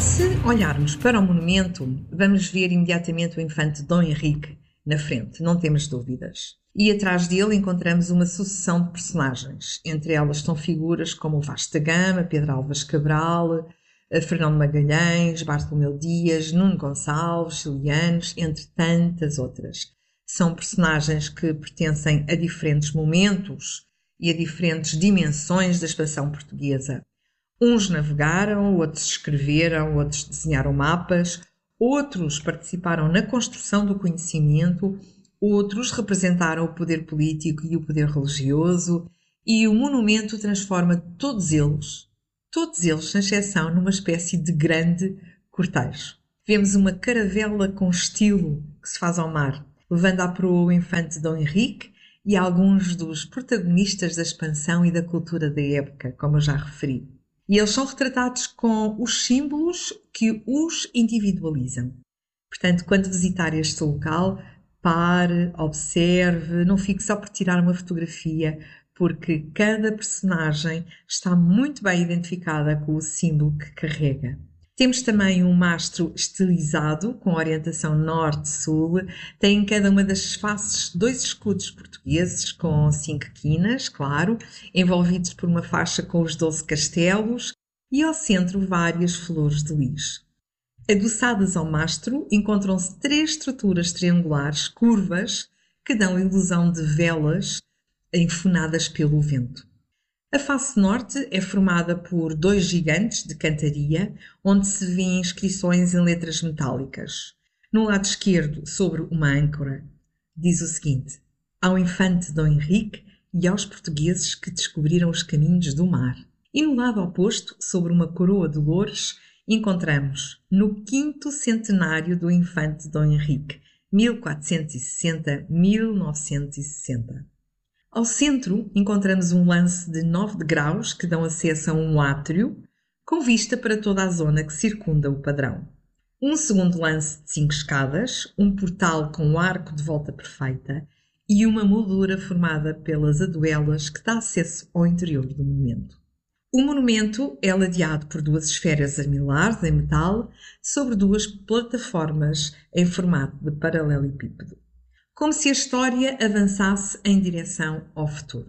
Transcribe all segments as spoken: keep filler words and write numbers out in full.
Se olharmos para o monumento, vamos ver imediatamente o infante Dom Henrique na frente, não temos dúvidas. E atrás dele encontramos uma sucessão de personagens. Entre elas estão figuras como o Vasco da Gama, Pedro Álvares Cabral, Fernão Magalhães, Bartolomeu Dias, Nuno Gonçalves, Julianos, entre tantas outras. São personagens que pertencem a diferentes momentos e a diferentes dimensões da expansão portuguesa. Uns navegaram, outros escreveram, outros desenharam mapas, outros participaram na construção do conhecimento, outros representaram o poder político e o poder religioso, e o monumento transforma todos eles, todos eles, sem exceção, numa espécie de grande cortejo. Vemos uma caravela com estilo que se faz ao mar, levando à proa o infante Dom Henrique e alguns dos protagonistas da expansão e da cultura da época, como eu já referi. E eles são retratados com os símbolos que os individualizam. Portanto, quando visitar este local, pare, observe, não fique só por tirar uma fotografia, porque cada personagem está muito bem identificada com o símbolo que carrega. Temos também um mastro estilizado, com orientação norte-sul. Tem em cada uma das faces dois escudos portugueses, com cinco quinas, claro, envolvidos por uma faixa com os doze castelos, e ao centro várias flores de lis. Adoçadas ao mastro, encontram-se três estruturas triangulares curvas que dão a ilusão de velas enfunadas pelo vento. A face norte é formada por dois gigantes de cantaria, onde se vêem inscrições em letras metálicas. No lado esquerdo, sobre uma âncora, diz o seguinte: ao infante Dom Henrique e aos portugueses que descobriram os caminhos do mar. E no lado oposto, sobre uma coroa de louros, encontramos no quinto centenário do infante Dom Henrique, mil quatrocentos e sessenta a mil novecentos e sessenta. Ao centro, encontramos um lance de nove degraus que dão acesso a um átrio, com vista para toda a zona que circunda o padrão. Um segundo lance de cinco escadas, um portal com um arco de volta perfeita e uma moldura formada pelas aduelas que dá acesso ao interior do monumento. O monumento é ladeado por duas esferas armilares em metal sobre duas plataformas em formato de paralelepípedo, como se a história avançasse em direção ao futuro.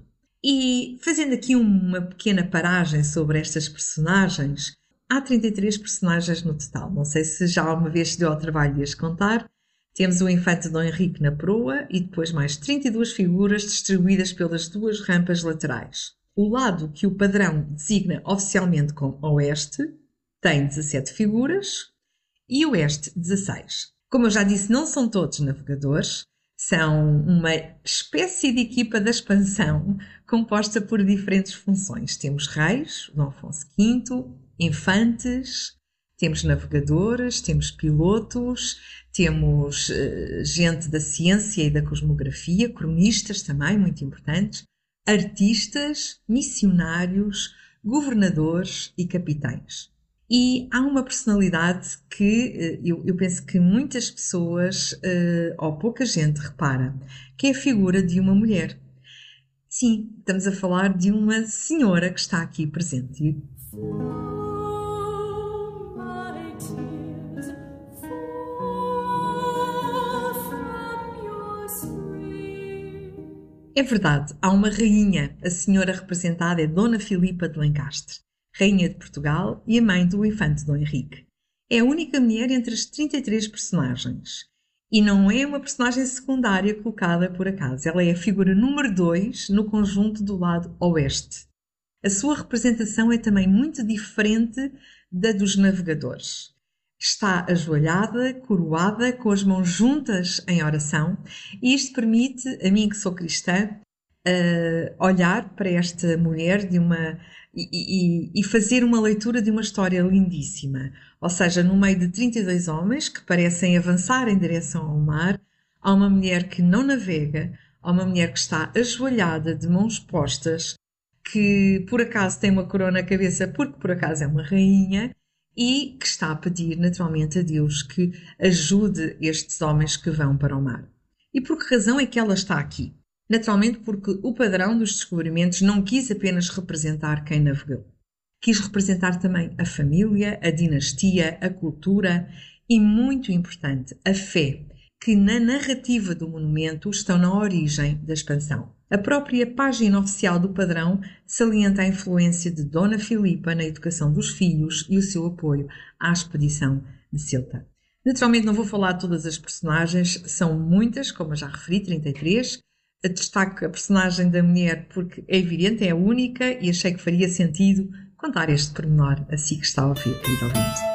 E, fazendo aqui uma pequena paragem sobre estas personagens, há trinta e três personagens no total. Não sei se já alguma vez se deu ao trabalho de as contar. Temos o infante Dom Henrique na proa e depois mais trinta e duas figuras distribuídas pelas duas rampas laterais. O lado que o padrão designa oficialmente como oeste tem dezassete figuras e o oeste dezasseis. Como eu já disse, não são todos navegadores. São uma espécie de equipa da expansão composta por diferentes funções. Temos reis, Dom Afonso quinto, infantes, temos navegadores, temos pilotos, temos uh, gente da ciência e da cosmografia, cronistas também, muito importantes, artistas, missionários, governadores e capitães. E há uma personalidade que eu, eu penso que muitas pessoas, uh, ou pouca gente, repara, que é a figura de uma mulher. Sim, estamos a falar de uma senhora que está aqui presente. É verdade, há uma rainha. A senhora representada é Dona Filipa de Lencastre, rainha de Portugal e a mãe do infante Dom Henrique. É a única mulher entre as trinta e três personagens. E não é uma personagem secundária colocada por acaso. Ela é a figura número dois no conjunto do lado oeste. A sua representação é também muito diferente da dos navegadores. Está ajoelhada, coroada, com as mãos juntas em oração, e isto permite, a mim que sou cristã, uh, olhar para esta mulher de uma, e, e, e fazer uma leitura de uma história lindíssima. Ou seja, no meio de trinta e dois homens que parecem avançar em direção ao mar, há uma mulher que não navega, há uma mulher que está ajoelhada, de mãos postas, que por acaso tem uma coroa na cabeça porque por acaso é uma rainha, e que está a pedir naturalmente a Deus que ajude estes homens que vão para o mar. E por que razão é que ela está aqui? Naturalmente porque o padrão dos descobrimentos não quis apenas representar quem navegou. Quis representar também a família, a dinastia, a cultura e, muito importante, a fé, que na narrativa do monumento estão na origem da expansão. A própria página oficial do padrão salienta a influência de Dona Filipa na educação dos filhos e o seu apoio à expedição de Ceuta. Naturalmente não vou falar de todas as personagens, são muitas, como eu já referi, trinta e três. Destaco a personagem da mulher porque é evidente, é a única e achei que faria sentido contar este pormenor assim que está a ouvir, querido ouvinte.